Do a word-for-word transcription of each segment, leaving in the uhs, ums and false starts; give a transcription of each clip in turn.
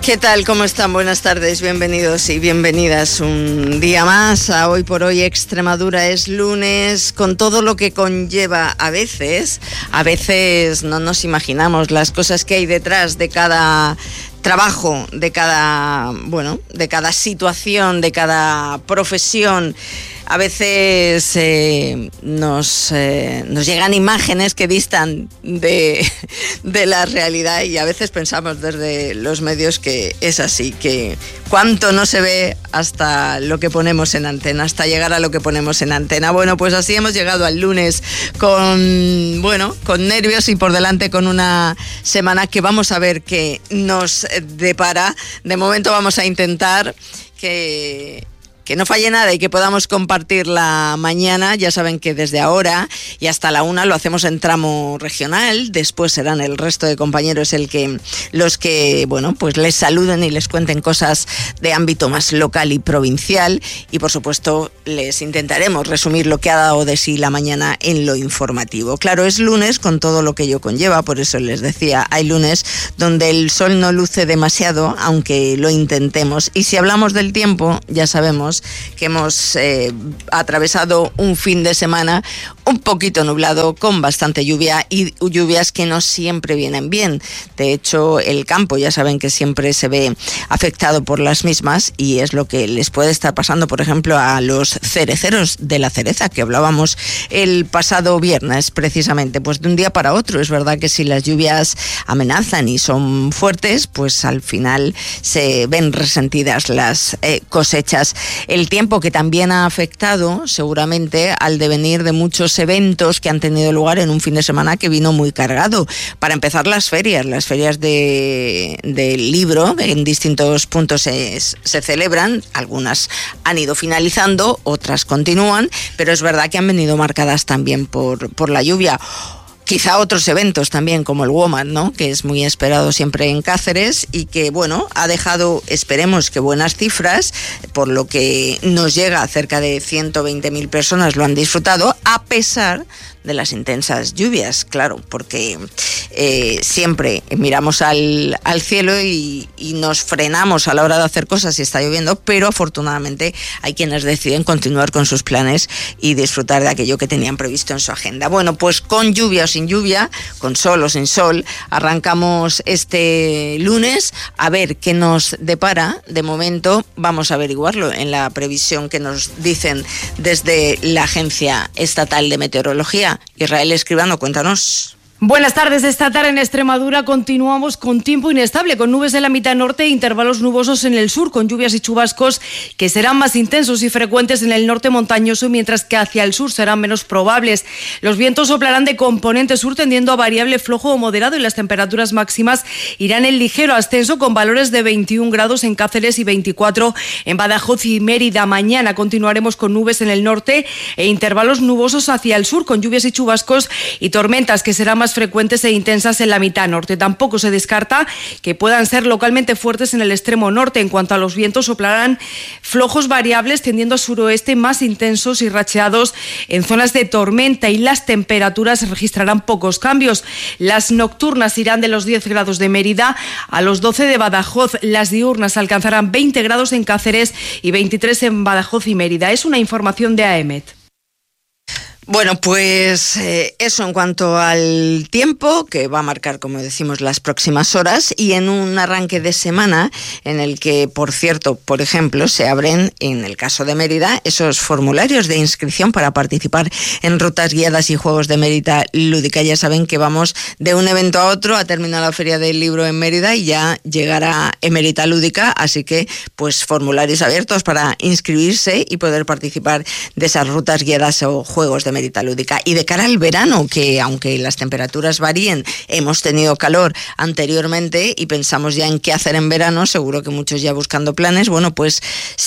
¿Qué tal? ¿Cómo están? Buenas tardes, bienvenidos y bienvenidas un día más a Hoy por Hoy Extremadura. Es lunes, con todo lo que conlleva a veces. A veces no nos imaginamos las cosas que hay detrás de cada trabajo, de cada, bueno, de cada situación, de cada profesión. A veces eh, nos, eh, nos llegan imágenes que distan de, de la realidad y a veces pensamos desde los medios que es así, que cuánto no se ve hasta lo que ponemos en antena, hasta llegar a lo que ponemos en antena. Bueno, pues así hemos llegado al lunes con, bueno, con nervios y por delante con una semana que vamos a ver qué nos depara. De momento vamos a intentar que... que no falle nada y que podamos compartirla mañana. Ya saben que desde ahora y hasta la una lo hacemos en tramo regional. Después serán el resto de compañeros el que, los que bueno, pues les saluden y les cuenten cosas de ámbito más local y provincial. Y por supuesto les intentaremos resumir lo que ha dado de sí la mañana en lo informativo. Claro, es lunes con todo lo que ello conlleva, por eso les decía, hay lunes donde el sol no luce demasiado, aunque lo intentemos. Y si hablamos del tiempo, ya sabemos que hemos eh, atravesado un fin de semana un poquito nublado, con bastante lluvia y lluvias que no siempre vienen bien. De hecho, el campo ya saben que siempre se ve afectado por las mismas y es lo que les puede estar pasando, por ejemplo, a los cereceros de la cereza, que hablábamos el pasado viernes precisamente. Pues de un día para otro, es verdad que si las lluvias amenazan y son fuertes, pues al final se ven resentidas las eh, cosechas. El tiempo que también ha afectado seguramente al devenir de muchos eventos que han tenido lugar en un fin de semana que vino muy cargado. Para empezar, las ferias, las ferias de, del libro en distintos puntos se, se celebran, algunas han ido finalizando, otras continúan, pero es verdad que han venido marcadas también por, por la lluvia. Quizá otros eventos también, como el WOMAD, ¿no?, que es muy esperado siempre en Cáceres y que, bueno, ha dejado, esperemos que buenas cifras, por lo que nos llega, cerca de ciento veinte mil personas lo han disfrutado, a pesar de las intensas lluvias, claro, porque eh, siempre miramos al, al cielo y, y nos frenamos a la hora de hacer cosas si está lloviendo, pero afortunadamente hay quienes deciden continuar con sus planes y disfrutar de aquello que tenían previsto en su agenda. Bueno, pues con lluvia o sin lluvia, con sol o sin sol, arrancamos este lunes a ver qué nos depara. De momento vamos a averiguarlo en la previsión que nos dicen desde la Agencia Estatal de Meteorología. Israel Escribano, cuéntanos. Buenas tardes. Esta tarde en Extremadura continuamos con tiempo inestable, con nubes en la mitad norte e intervalos nubosos en el sur, con lluvias y chubascos que serán más intensos y frecuentes en el norte montañoso, mientras que hacia el sur serán menos probables. Los vientos soplarán de componente sur, tendiendo a variable flojo o moderado, y las temperaturas máximas irán en ligero ascenso, con valores de veintiún grados en Cáceres y veinticuatro en Badajoz y Mérida. Mañana continuaremos con nubes en el norte e intervalos nubosos hacia el sur, con lluvias y chubascos y tormentas que serán más frecuentes e intensas en la mitad norte. Tampoco se descarta que puedan ser localmente fuertes en el extremo norte. En cuanto a los vientos, soplarán flojos variables, tendiendo a suroeste, más intensos y racheados en zonas de tormenta, y las temperaturas registrarán pocos cambios. Las nocturnas irán de los diez grados de Mérida a los doce de Badajoz. Las diurnas alcanzarán veinte grados en Cáceres y veintitrés en Badajoz y Mérida. Es una información de A E M E T. Bueno, pues eh, eso en cuanto al tiempo, que va a marcar, como decimos, las próximas horas, y en un arranque de semana en el que, por cierto, por ejemplo, se abren, en el caso de Mérida, esos formularios de inscripción para participar en rutas guiadas y juegos de Mérida lúdica. Ya saben que vamos de un evento a otro, ha terminado la Feria del Libro en Mérida y ya llegará Emérita Lúdica, así que pues formularios abiertos para inscribirse y poder participar de esas rutas guiadas o juegos de Mérida lúdica. Y de cara al verano, que aunque las temperaturas varíen, hemos tenido calor anteriormente y pensamos ya en qué hacer en verano, seguro que muchos ya buscando planes. Bueno, pues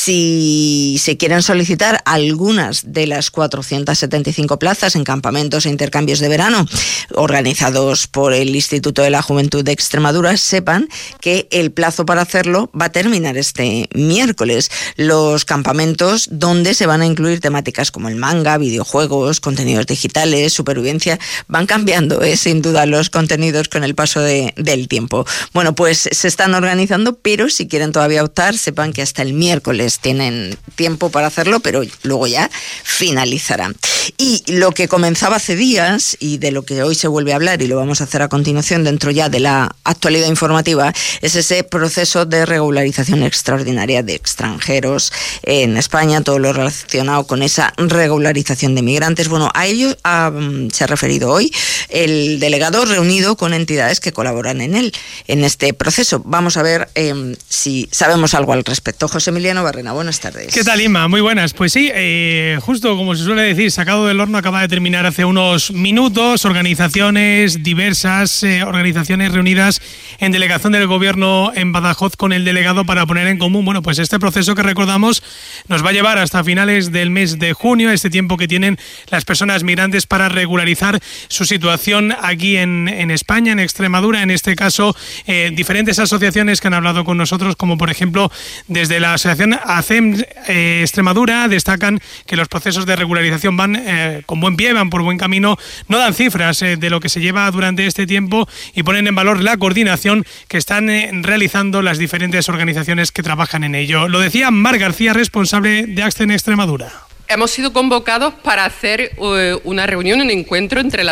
si se quieren solicitar algunas de las cuatrocientas setenta y cinco plazas en campamentos e intercambios de verano organizados por el Instituto de la Juventud de Extremadura, sepan que el plazo para hacerlo va a terminar este miércoles. Los campamentos donde se van a incluir temáticas como el manga, videojuegos, los contenidos digitales, supervivencia, van cambiando, ¿eh? Sin duda, los contenidos con el paso de, del tiempo. Bueno, pues se están organizando, pero si quieren todavía optar, sepan que hasta el miércoles tienen tiempo para hacerlo, pero luego ya finalizará. Y lo que comenzaba hace días, y de lo que hoy se vuelve a hablar, y lo vamos a hacer a continuación dentro ya de la actualidad informativa, es ese proceso de regularización extraordinaria de extranjeros en España, todo lo relacionado con esa regularización de migrantes. Bueno, a ello um, se ha referido hoy el delegado reunido con entidades que colaboran en él, en este proceso. Vamos a ver eh, si sabemos algo al respecto. José Emiliano Barrena, buenas tardes. ¿Qué tal, Inma? Muy buenas. Pues sí, eh, justo como se suele decir, sacado del horno, acaba de terminar hace unos minutos. Organizaciones diversas, eh, organizaciones reunidas en delegación del gobierno en Badajoz con el delegado para poner en común, bueno, pues este proceso que recordamos nos va a llevar hasta finales del mes de junio, este tiempo que tienen las personas migrantes para regularizar su situación aquí en, en España, en Extremadura. En este caso, eh, diferentes asociaciones que han hablado con nosotros, como por ejemplo desde la asociación ACEM eh, Extremadura, destacan que los procesos de regularización van eh, con buen pie, van por buen camino, no dan cifras eh, de lo que se lleva durante este tiempo y ponen en valor la coordinación que están eh, realizando las diferentes organizaciones que trabajan en ello. Lo decía Mar García, responsable de ACEM Extremadura. Hemos sido convocados para hacer uh, una reunión, un encuentro entre las